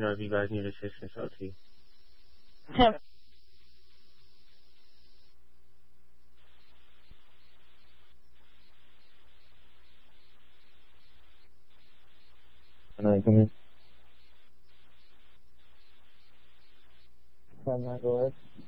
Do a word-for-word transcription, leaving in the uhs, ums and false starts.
know if you guys need assistance, O T. Ten. Can I come in? Can I go ahead?